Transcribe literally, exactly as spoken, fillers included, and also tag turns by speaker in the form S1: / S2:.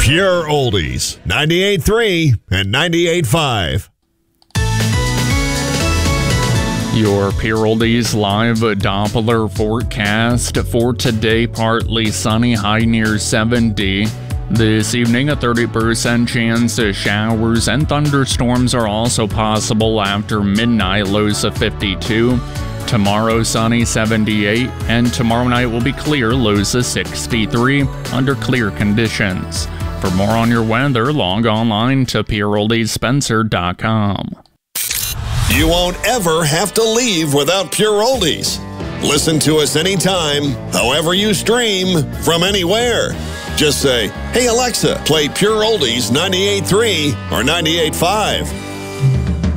S1: Pure Oldies, ninety-eight point three and ninety-eight point five.
S2: Your Pure Oldies live Doppler forecast for today: partly sunny, high near seventy. This evening, a thirty percent chance of showers and thunderstorms are also possible after midnight, lows of fifty-two. Tomorrow, sunny, seventy-eight, and tomorrow night will be clear, lows of sixty-three, under clear conditions. For more on your weather, log online to pure oldies spencer dot com.
S1: You won't ever have to leave without Pure Oldies. Listen to us anytime, however you stream, from anywhere. Just say, "Hey Alexa, play Pure Oldies ninety-eight point three or ninety-eight point five."